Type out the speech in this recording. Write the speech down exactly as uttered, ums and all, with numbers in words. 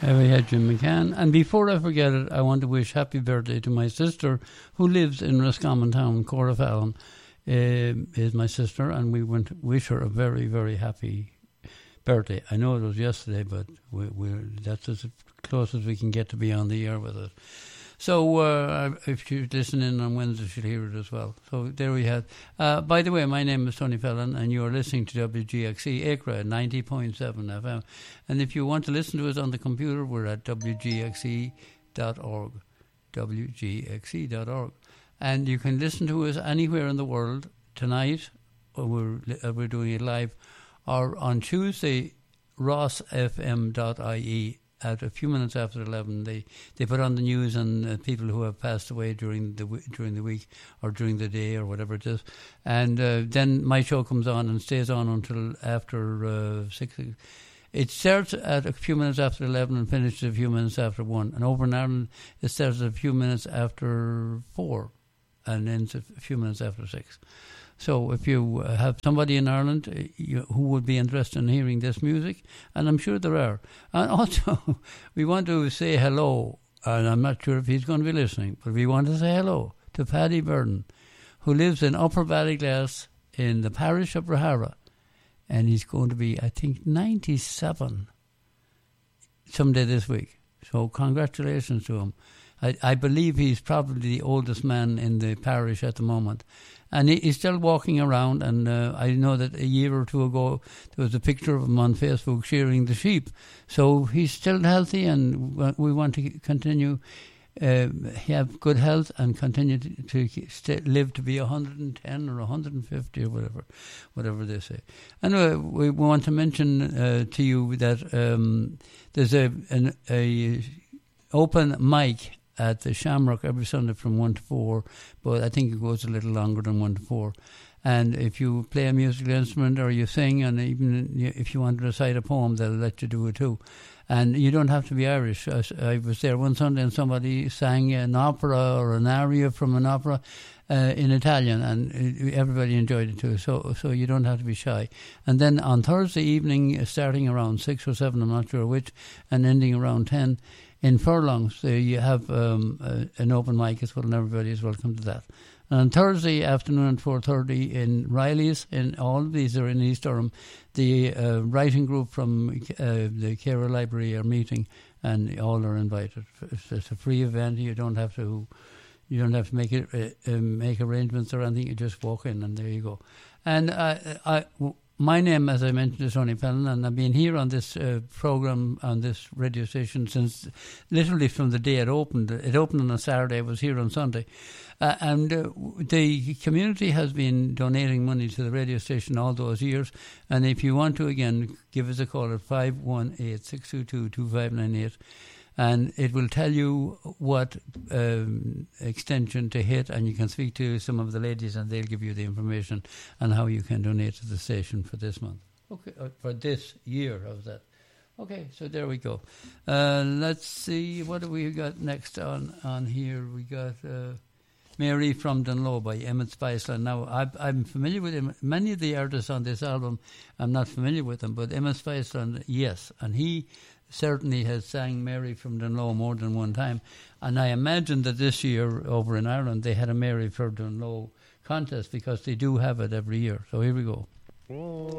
There we had Jim McCann. And before I forget it, I want to wish happy birthday to my sister who lives in Roscommon Town. Cora Fallon uh, is my sister, and we want to wish her a very, very happy birthday. I know it was yesterday, but we, we're, that's as close as we can get to be on the air with it. So uh, if she's listening on Wednesday, she'll hear it as well. So there we have. Uh, by the way, my name is Tony Fallon, and you are listening to W G X E Acre ninety point seven F M. And if you want to listen to us on the computer, we're at W G X E dot org, W G X E dot org. And you can listen to us anywhere in the world tonight, or we're, uh, we're doing it live, or on Tuesday, ross f m dot I E. At a few minutes after eleven, they, they put on the news on uh, people who have passed away during the w- during the week or during the day or whatever it is, and uh, then my show comes on and stays on until after uh, six. It starts at a few minutes after eleven and finishes a few minutes after one. And over in Ireland, it starts at a few minutes after four, and ends a few minutes after six. So if you have somebody in Ireland uh, you, who would be interested in hearing this music, and I'm sure there are. And also, we want to say hello, and I'm not sure if he's going to be listening, but we want to say hello to Paddy Burden, who lives in Upper Ballyglass in the parish of Rahara. And he's going to be, I think, ninety-seven someday this week. So congratulations to him. I, I believe he's probably the oldest man in the parish at the moment. And he, he's still walking around, and uh, I know that a year or two ago there was a picture of him on Facebook shearing the sheep. So he's still healthy, and we want to continue uh, have good health and continue to, to stay, live to be one hundred ten or one hundred fifty or whatever, whatever they say. Anyway, we want to mention uh, to you that um, there's a an a open mic at the Shamrock every Sunday from one to four, but I think it goes a little longer than one to four. And if you play a musical instrument or you sing, and even if you want to recite a poem, they'll let you do it too. And you don't have to be Irish. I, I was there one Sunday and somebody sang an opera or an aria from an opera uh, in Italian, and everybody enjoyed it too. So, so you don't have to be shy. And then on Thursday evening, starting around six or seven, I'm not sure which, and ending around ten, in Furlongs, so you have um, uh, an open mic as well, and everybody is welcome to that. And on Thursday afternoon at four thirty in Riley's, in all of these are in East Durham, the uh, writing group from uh, the Cara Library are meeting, and all are invited. It's, it's a free event. You don't have to, you don't have to make it uh, uh, make arrangements or anything. You just walk in, and there you go. And uh, I. W- My name, as I mentioned, is Tony Fallon, and I've been here on this uh, program, on this radio station, since literally from the day it opened. It opened on a Saturday, I was here on Sunday. Uh, and uh, the community has been donating money to the radio station all those years. And if you want to, again, give us a call at five one eight, six two two, two five nine eight. And it will tell you what um, extension to hit, and you can speak to some of the ladies, and they'll give you the information on how you can donate to the station for this month. Okay, uh, for this year of that. Okay, so there we go. Uh, let's see, what do we got next on, on here? We got uh, Mary from Dunlow by Emmett Spiceland. Now, I, I'm familiar with him. Many of the artists on this album, I'm not familiar with them, but Emmett Spiceland, yes, and he certainly has sang Mary from Dunlow more than one time. And I imagine that this year over in Ireland they had a Mary from Dunlow contest, because they do have it every year. So here we go.